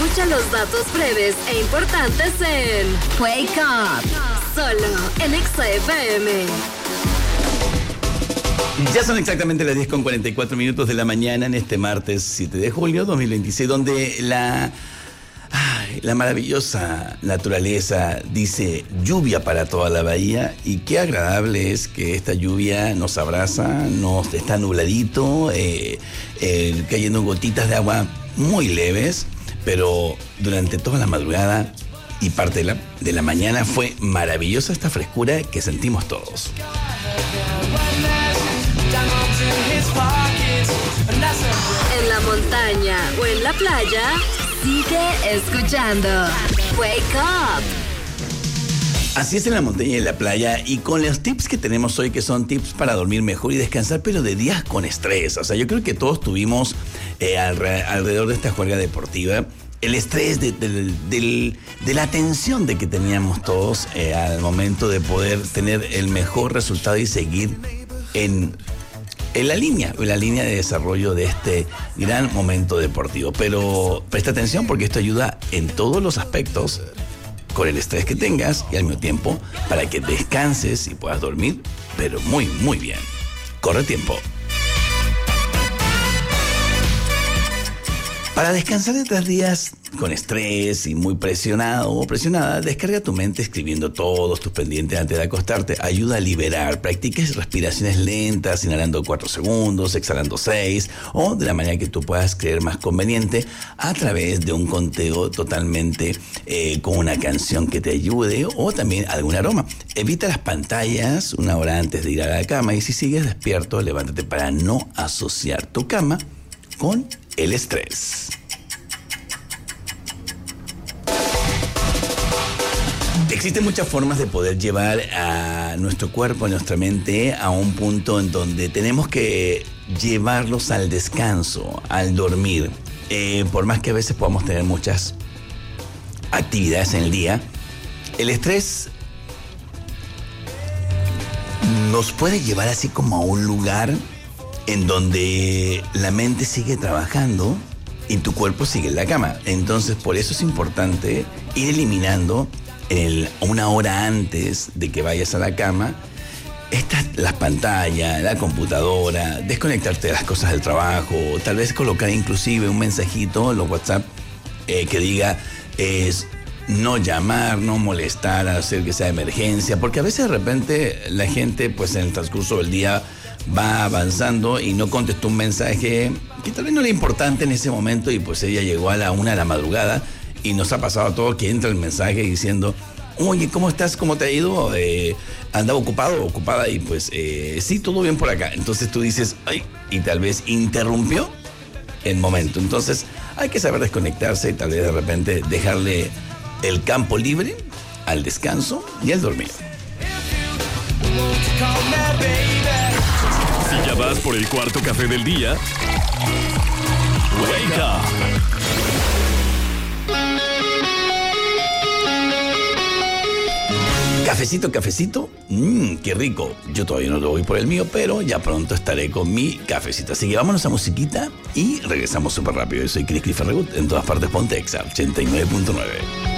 Escucha los datos breves e importantes en Wake Up, solo en Exa FM. Ya son exactamente las 10:44 de la mañana en este martes 7 de julio 2026, donde la maravillosa naturaleza dice lluvia para toda la bahía, y qué agradable es que esta lluvia nos abraza, nos está nubladito, cayendo gotitas de agua muy leves, pero durante toda la madrugada y parte de la mañana fue maravillosa esta frescura que sentimos todos. En la montaña o en la playa, sigue escuchando Wake Up. Así es, en la montaña y en la playa, y con los tips que tenemos hoy, que son tips para dormir mejor y descansar, pero de días con estrés. O sea, yo creo que todos tuvimos alrededor de esta juerga deportiva el estrés de la tensión de que teníamos todos al momento de poder tener el mejor resultado y seguir en la línea de desarrollo de este gran momento deportivo. Pero presta atención, porque esto ayuda en todos los aspectos, con el estrés que tengas y al mismo tiempo para que descanses y puedas dormir, pero muy, muy bien. Corre tiempo. Para descansar de 3 días con estrés y muy presionado o presionada, descarga tu mente escribiendo todos tus pendientes antes de acostarte. Ayuda a liberar. Practiques respiraciones lentas, inhalando 4 segundos, exhalando 6, o de la manera que tú puedas creer más conveniente, a través de un conteo totalmente con una canción que te ayude, o también algún aroma. Evita las pantallas 1 hora antes de ir a la cama, y si sigues despierto, levántate para no asociar tu cama con el estrés. Existen muchas formas de poder llevar a nuestro cuerpo, a nuestra mente, a un punto en donde tenemos que llevarlos al descanso, al dormir. Por más que a veces podamos tener muchas actividades en el día, el estrés nos puede llevar así como a un lugar en donde la mente sigue trabajando y tu cuerpo sigue en la cama. Entonces, por eso es importante ir eliminando 1 hora antes de que vayas a la cama las pantallas, la computadora, desconectarte de las cosas del trabajo, tal vez colocar inclusive un mensajito en los WhatsApp que diga no llamar, no molestar, a no ser que sea emergencia, porque a veces de repente la gente, pues en el transcurso del día, va avanzando y no contestó un mensaje que tal vez no era importante en ese momento, y pues ella llegó a la 1 de la madrugada, y nos ha pasado a todos que entra el mensaje diciendo: oye, ¿cómo estás? ¿Cómo te ha ido? ¿Andaba ocupado o ocupada? Y pues sí, todo bien por acá. Entonces tú dices, ay, y tal vez interrumpió el momento. Entonces hay que saber desconectarse y tal vez de repente dejarle el campo libre al descanso y al dormir. Si ya vas por el 4º café del día, Wake Up. Cafecito, qué rico. Yo todavía no lo voy por el mío, pero ya pronto estaré con mi cafecito. Así que vámonos a musiquita y regresamos súper rápido. Yo soy Cris Ferragut, en todas partes ponte Exa 89.9.